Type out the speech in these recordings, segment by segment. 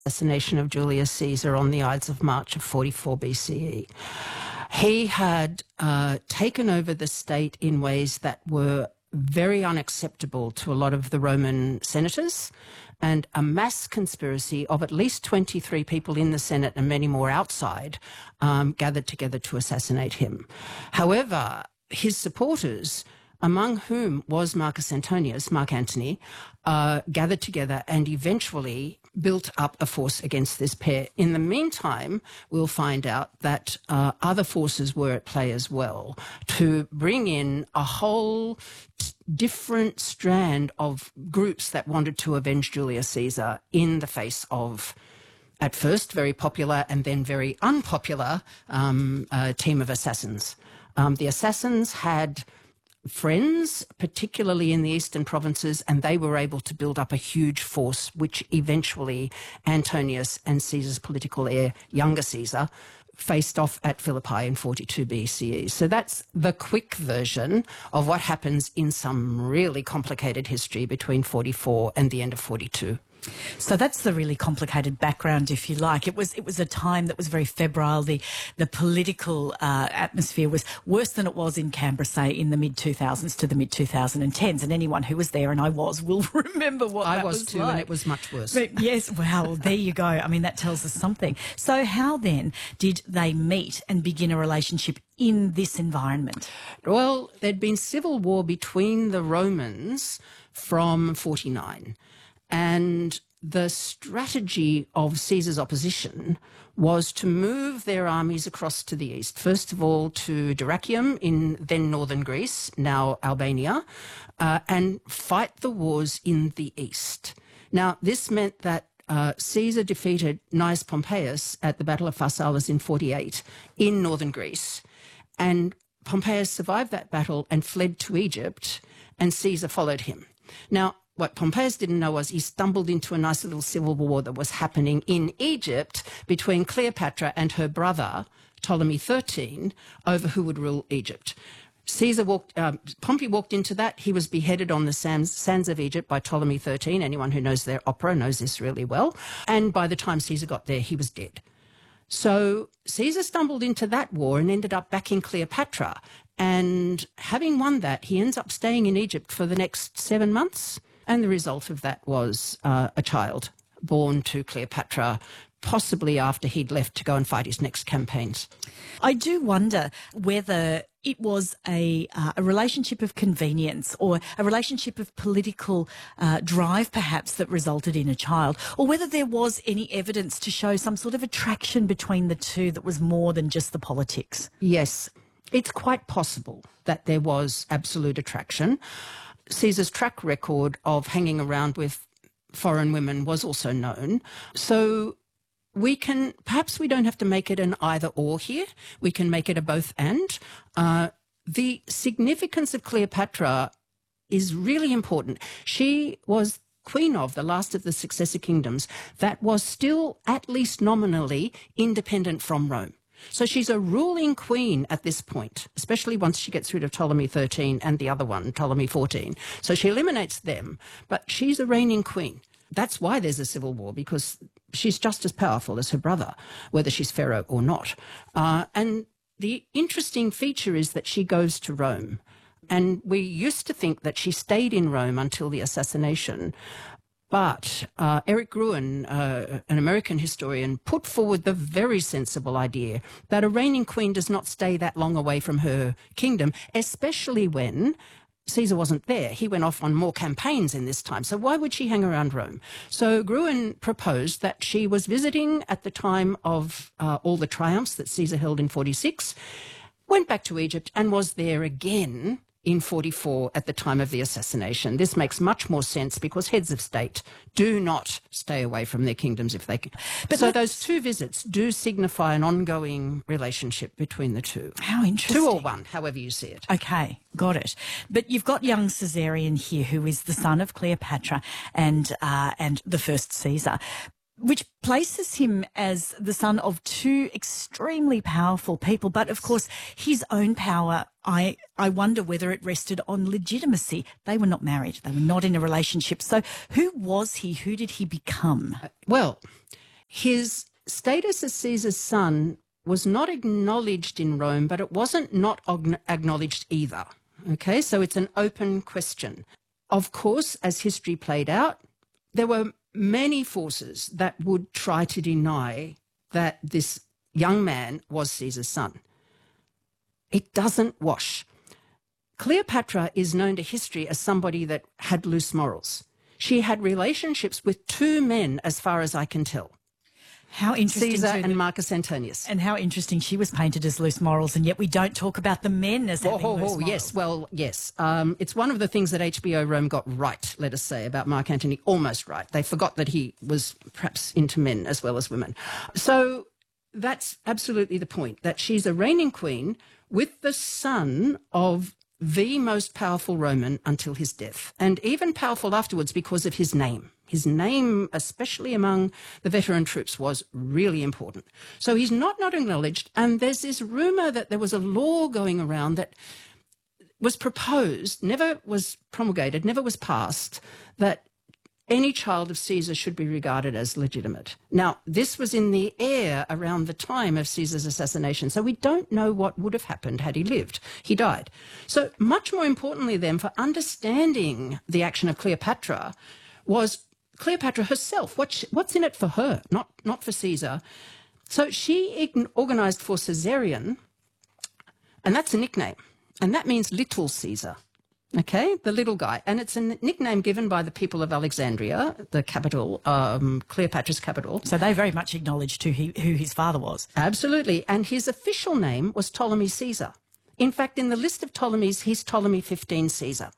assassination of Julius Caesar on the Ides of March of 44 BCE. He had taken over the state in ways that were very unacceptable to a lot of the Roman senators, and a mass conspiracy of at least 23 people in the Senate and many more outside gathered together to assassinate him. However, his supporters, among whom was Marcus Antonius, Mark Antony, gathered together and eventually built up a force against this pair. In the meantime, we'll find out that other forces were at play as well to bring in a whole different strand of groups that wanted to avenge Julius Caesar in the face of, at first, very popular and then very unpopular team of assassins. The assassins had friends, particularly in the eastern provinces, and they were able to build up a huge force, which eventually Antonius and Caesar's political heir, younger Caesar, faced off at Philippi in 42 BCE. So that's the quick version of what happens in some really complicated history between 44 and the end of 42. So that's the really complicated background, if you like. It was a time that was very febrile. The political atmosphere was worse than it was in Canberra, say, in the mid-2000s to the mid-2010s. And anyone who was there, and I was, will remember what that was too, like. and it was much worse. But yes, well, there you go. I mean, that tells us something. So how then did they meet and begin a relationship in this environment? Well, there'd been civil war between the Romans from 49. And the strategy of Caesar's opposition was to move their armies across to the east. First of all, to Dyrrhachium in then northern Greece, now Albania, and fight the wars in the east. Now, this meant that Caesar defeated Gnaeus Pompeius at the Battle of Pharsalus in 48 in northern Greece. And Pompeius survived that battle and fled to Egypt, and Caesar followed him. Now, what Pompeius didn't know was he stumbled into a nice little civil war that was happening in Egypt between Cleopatra and her brother, Ptolemy XIII, over who would rule Egypt. Pompey walked into that. He was beheaded on the sands of Egypt by Ptolemy XIII. Anyone who knows their opera knows this really well. And by the time Caesar got there, he was dead. So Caesar stumbled into that war and ended up backing Cleopatra. And having won that, he ends up staying in Egypt for the next 7 months. And the result of that was a child born to Cleopatra, possibly after he'd left to go and fight his next campaigns. I do wonder whether it was a relationship of convenience or a relationship of political drive, perhaps, that resulted in a child, or whether there was any evidence to show some sort of attraction between the two that was more than just the politics. Yes, it's quite possible that there was absolute attraction. Caesar's track record of hanging around with foreign women was also known. So perhaps we don't have to make it an either or here. We can make it a both and. The significance of Cleopatra is really important. She was queen of the last of the successor kingdoms that was still, at least nominally, independent from Rome. So she's a ruling queen at this point, especially once she gets rid of Ptolemy XIII and the other one, Ptolemy XIV. So she eliminates them, but she's a reigning queen. That's why there's a civil war, because she's just as powerful as her brother, whether she's pharaoh or not. And the interesting feature is that she goes to Rome. And we used to think that she stayed in Rome until the assassination. But Eric Gruen, an American historian, put forward the very sensible idea that a reigning queen does not stay that long away from her kingdom, especially when Caesar wasn't there. He went off on more campaigns in this time. So why would she hang around Rome? So Gruen proposed that she was visiting at the time of all the triumphs that Caesar held in 46, went back to Egypt and was there again in 44 at the time of the assassination. This makes much more sense because heads of state do not stay away from their kingdoms if they can. But so those two visits do signify an ongoing relationship between the two. How interesting. Two or one, however you see it. Okay, got it. But you've got young Caesarion here, who is the son of Cleopatra and the first Caesar, which places him as the son of two extremely powerful people. But, of course, his own power, I wonder whether it rested on legitimacy. They were not married. They were not in a relationship. So who was he? Who did he become? Well, His status as Caesar's son was not acknowledged in Rome, but it wasn't not acknowledged either. Okay, so it's an open question. Of course, as history played out, there were many forces that would try to deny that this young man was Caesar's son. It doesn't wash. Cleopatra is known to history as somebody that had loose morals. She had relationships with two men, as far as I can tell. How interesting. Caesar and Marcus Antonius. And how interesting she was painted as loose morals, and yet we don't talk about the men as having loose morals. Yes, well, yes. It's one of the things that HBO Rome got right, let us say, about Mark Antony, almost right. They forgot that he was perhaps into men as well as women. So that's absolutely the point, that she's a reigning queen with the son of the most powerful Roman until his death, and even powerful afterwards because of his name. His name, especially among the veteran troops, was really important. So he's not acknowledged, and there's this rumour that there was a law going around that was proposed, never was promulgated, never was passed, that any child of Caesar should be regarded as legitimate. Now, this was in the air around the time of Caesar's assassination, so we don't know what would have happened had he lived. He died. So much more importantly then, for understanding the action of Cleopatra, was Cleopatra herself. What's in it for her, not for Caesar? So she organised for Caesarion, and that's a nickname, and that means little Caesar. Okay, the little guy. And it's a nickname given by the people of Alexandria, the capital, Cleopatra's capital. So they very much acknowledged who his father was. Absolutely. And his official name was Ptolemy Caesar. In fact, in the list of Ptolemies, he's Ptolemy 15 Caesar.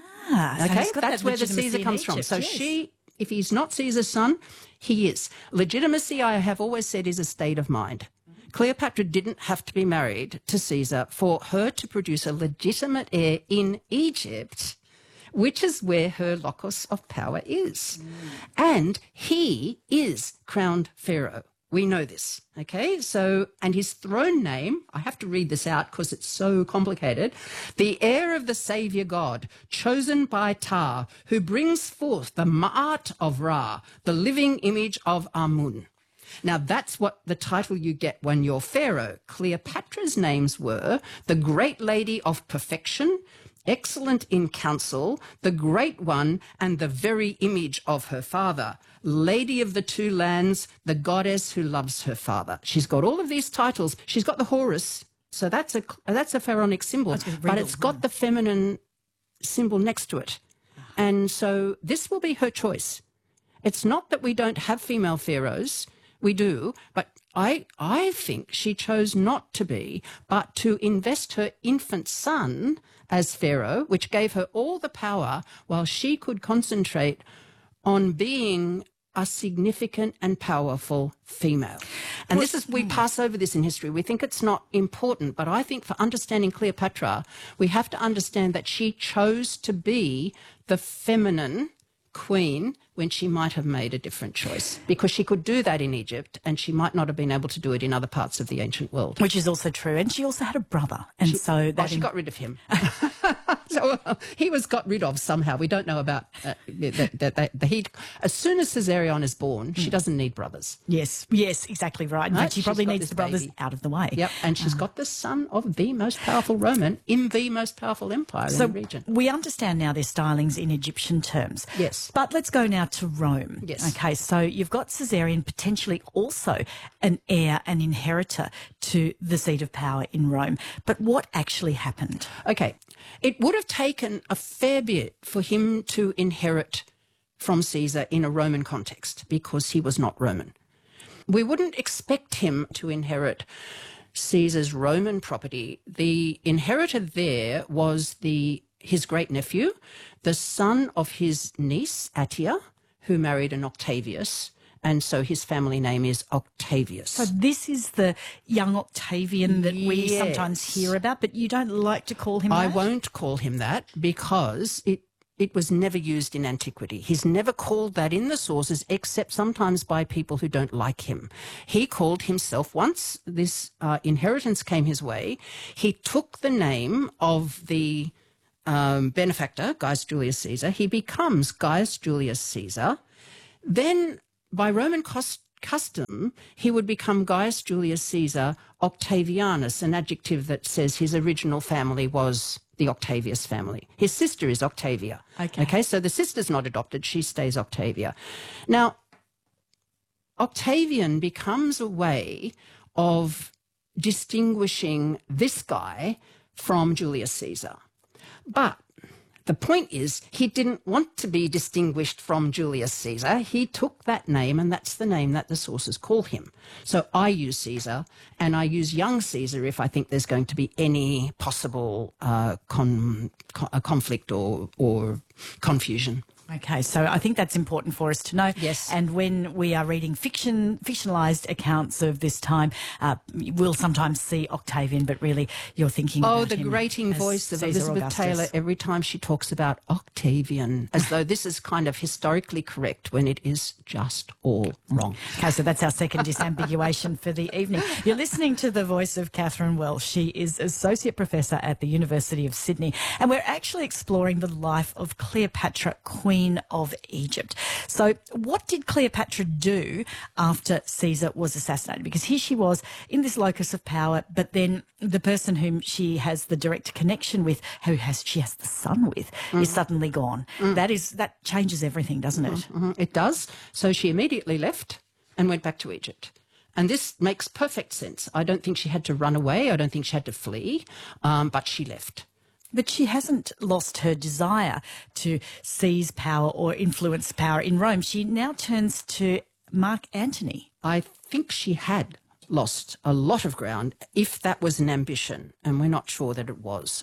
Ah, okay, so that's where the Caesar comes from. So yes. If he's not Caesar's son, he is. Legitimacy, I have always said, is a state of mind. Cleopatra didn't have to be married to Caesar for her to produce a legitimate heir in Egypt, which is where her locus of power is. And he is crowned pharaoh. We know this, okay? So, and his throne name, I have to read this out because it's so complicated. The heir of the saviour God, chosen by Ptah, who brings forth the Ma'at of Ra, the living image of Amun. Now, that's what the title you get when you're pharaoh. Cleopatra's names were the Great Lady of Perfection, Excellent in Counsel, the Great One, and the very image of her father, Lady of the Two Lands, the goddess who loves her father. She's got all of these titles. She's got the Horus, so that's a pharaonic symbol, but it's got the feminine symbol next to it. And so this will be her choice. It's not that we don't have female pharaohs. We do, but I think she chose not to be, but to invest her infant son as pharaoh, which gave her all the power while she could concentrate on being a significant and powerful female. And we pass over this in history. We think it's not important, but I think for understanding Cleopatra, we have to understand that she chose to be the feminine queen when she might have made a different choice, because she could do that in Egypt and she might not have been able to do it in other parts of the ancient world. Which is also true. And she also had a brother. And she got rid of him. So he was got rid of somehow. We don't know about as soon as Caesarion is born, she doesn't need brothers. Yes, exactly right. And she probably needs the brothers out of the way. Yep, and she's got the son of the most powerful Roman in the most powerful empire in the region. We understand now their stylings in Egyptian terms. Yes. But let's go now to Rome. Yes. Okay, so you've got Caesarion potentially also an heir, an inheritor to the seat of power in Rome. But what actually happened? Okay, it would have taken a fair bit for him to inherit from Caesar in a Roman context because he was not Roman. We wouldn't expect him to inherit Caesar's Roman property. The inheritor there was his great-nephew, the son of his niece, Attia, who married an Octavius, and so his family name is Octavius. So this is the young Octavian that we sometimes hear about, but you don't like to call him that? I won't call him that because it was never used in antiquity. He's never called that in the sources except sometimes by people who don't like him. He called himself, once this inheritance came his way, he took the name of the benefactor, Gaius Julius Caesar. He becomes Gaius Julius Caesar. Then, by Roman custom, he would become Gaius Julius Caesar Octavianus, an adjective that says his original family was the Octavius family. His sister is Octavia. Okay, so the sister's not adopted. She stays Octavia. Now, Octavian becomes a way of distinguishing this guy from Julius Caesar. But the point is, he didn't want to be distinguished from Julius Caesar. He took that name, and that's the name that the sources call him. So I use Caesar, and I use young Caesar if I think there's going to be any possible conflict or confusion. Okay, so I think that's important for us to know. Yes. And when we are reading fictionalised accounts of this time, we'll sometimes see Octavian, but really you're thinking about the him grating as voice of Caesar Elizabeth Augustus. Taylor every time she talks about Octavian, as though this is kind of historically correct when it is just all wrong. Okay, so that's our second disambiguation for the evening. You're listening to the voice of Catherine Welsh. She is Associate Professor at the University of Sydney, and we're actually exploring the life of Cleopatra, Queen of Egypt. So what did Cleopatra do after Caesar was assassinated? Because here she was in this locus of power, but then the person whom she has the direct connection with, she has the son with, is suddenly gone. That changes everything, doesn't it? It does. So she immediately left and went back to Egypt. And this makes perfect sense. I don't think she had to run away. I don't think she had to flee, but she left. But she hasn't lost her desire to seize power or influence power in Rome. She now turns to Mark Antony. I think she had lost a lot of ground, if that was an ambition, and we're not sure that it was.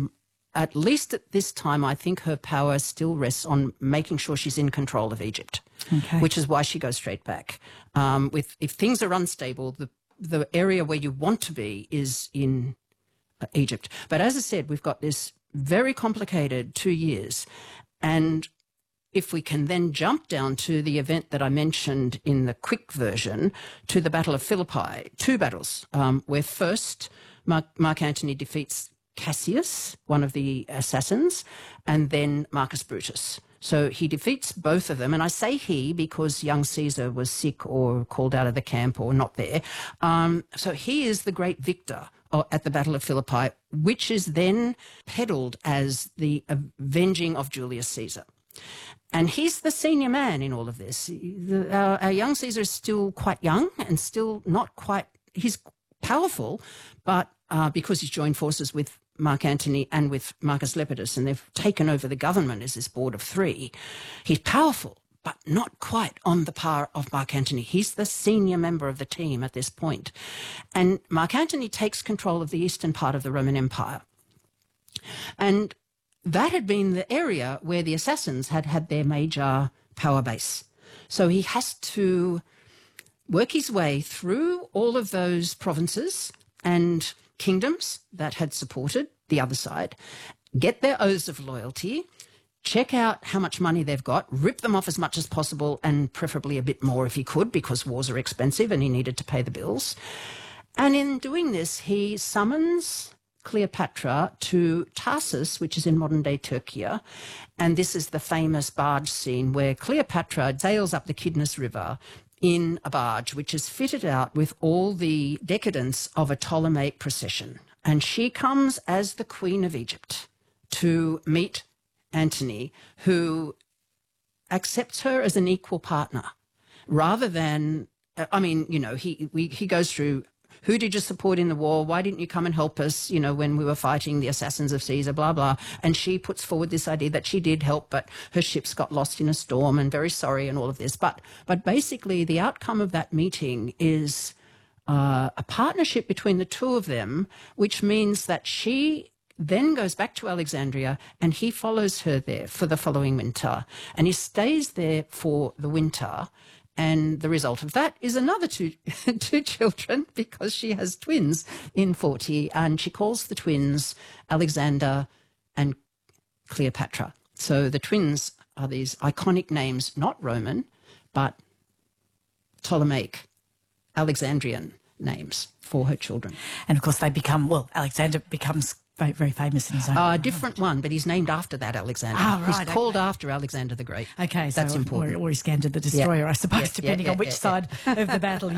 At least at this time, I think her power still rests on making sure she's in control of Egypt, which is why she goes straight back. If things are unstable, the area where you want to be is in Egypt. But as I said, we've got this very complicated 2 years. And if we can then jump down to the event that I mentioned in the quick version, to the Battle of Philippi, 2 battles, where first Mark Antony defeats Cassius, one of the assassins, and then Marcus Brutus. So he defeats both of them. And I say he because young Caesar was sick or called out of the camp or not there. So he is the great victor at the Battle of Philippi, which is then peddled as the avenging of Julius Caesar. And he's the senior man in all of this. Our young Caesar is still quite young and still not quite, he's powerful, but because he's joined forces with Mark Antony and with Marcus Lepidus, and they've taken over the government as this board of 3, he's powerful, but not quite on the par of Mark Antony. He's the senior member of the team at this point. And Mark Antony takes control of the eastern part of the Roman Empire. And that had been the area where the assassins had had their major power base. So he has to work his way through all of those provinces and kingdoms that had supported the other side, get their oaths of loyalty, check out how much money they've got, rip them off as much as possible, and preferably a bit more if he could, because wars are expensive and he needed to pay the bills. And in doing this, he summons Cleopatra to Tarsus, which is in modern-day Turkey. And this is the famous barge scene where Cleopatra sails up the Kidnus River in a barge, which is fitted out with all the decadence of a Ptolemaic procession. And she comes as the Queen of Egypt to meet Antony, who accepts her as an equal partner, rather than, he goes through, who did you support in the war? Why didn't you come and help us, when we were fighting the assassins of Caesar, blah, blah. And she puts forward this idea that she did help, but her ships got lost in a storm and very sorry and all of this. But basically the outcome of that meeting is a partnership between the two of them, which means that she then goes back to Alexandria and he follows her there for the following winter. And he stays there for the winter. And the result of that is another two children, because she has twins in 40, and she calls the twins Alexander and Cleopatra. So the twins are these iconic names, not Roman, but Ptolemaic, Alexandrian names for her children. And of course they become, Alexander becomes very famous in his own A different one, but he's named after that Alexander. Ah, right, He's called after Alexander the Great. Okay, so That's important. Or he scanned the destroyer, I suppose, Yeah, depending on which side of the battle